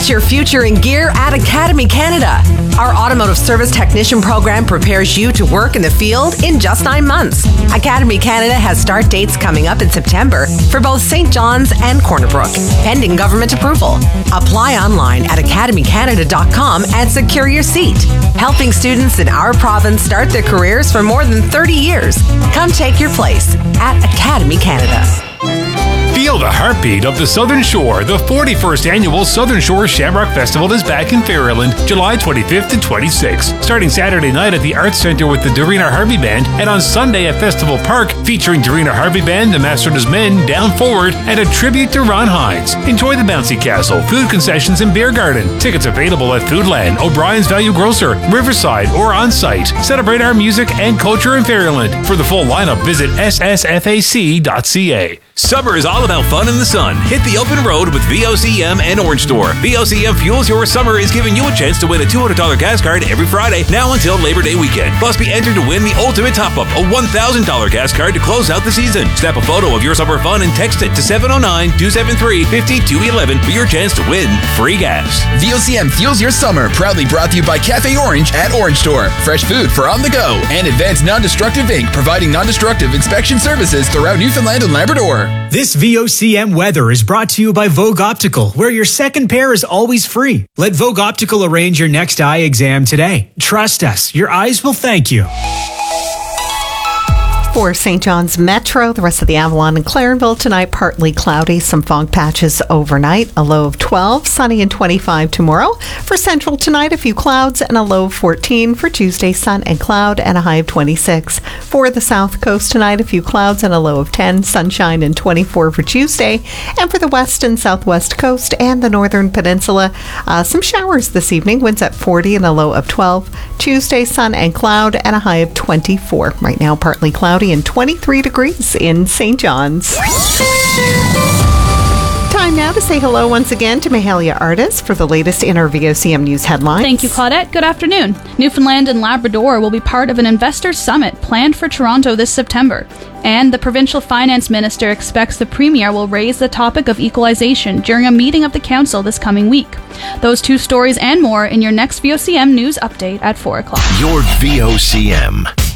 Get your future in gear at Academy Canada. Our automotive service technician program prepares you to work in the field in just 9 months. Academy Canada has start dates coming up in September for both St. John's and Corner Brook, pending government approval. Apply online at academycanada.com and secure your seat. Helping students in our province start their careers for more than 30 years. Come take your place at Academy Canada. Feel the heartbeat of the Southern Shore. The 41st Annual Southern Shore Shamrock Festival is back in Fairland, July 25th and 26th. Starting Saturday night at the Arts Centre with the Dorina Harvey Band, and on Sunday at Festival Park, featuring Dorina Harvey Band, the Masters Men, Down Forward, and a tribute to Ron Hines. Enjoy the bouncy castle, food concessions, and beer garden. Tickets available at Foodland, O'Brien's Value Grocer, Riverside, or on site. Celebrate our music and culture in Fairland. For the full lineup, visit ssfac.ca. Summer is all about fun in the sun. Hit the open road with VOCM and Orange Store. VOCM Fuels Your Summer is giving you a chance to win a $200 gas card every Friday, now until Labor Day weekend. Plus, be entered to win the ultimate top-up, a $1,000 gas card to close out the season. Snap a photo of your summer fun and text it to 709-273-5211 for your chance to win free gas. VOCM Fuels Your Summer, proudly brought to you by Cafe Orange at Orange Store. Fresh food for on the go. And Advanced Non-Destructive Inc., providing non-destructive inspection services throughout Newfoundland and Labrador. This VOCM weather is brought to you by Vogue Optical, where your second pair is always free. Let Vogue Optical arrange your next eye exam today. Trust us, your eyes will thank you. For St. John's Metro, the rest of the Avalon and Clarenville tonight, partly cloudy, some fog patches overnight, a low of 12, sunny and 25 tomorrow. For Central tonight, a few clouds and a low of 14. For Tuesday, sun and cloud and a high of 26. For the South Coast tonight, a few clouds and a low of 10, sunshine and 24 for Tuesday. And for the West and Southwest Coast and the Northern Peninsula, some showers this evening, winds at 40 and a low of 12. Tuesday, sun and cloud and a high of 24. Right now, partly cloudy and 23 degrees in St. John's. Time now to say hello once again to Mahalia Artis for the latest in our VOCM News headlines. Thank you, Claudette. Good afternoon. Newfoundland and Labrador will be part of an investor summit planned for Toronto this September. And the provincial finance minister expects the premier will raise the topic of equalization during a meeting of the council this coming week. Those two stories and more in your next VOCM News update at 4 o'clock. Your VOCM.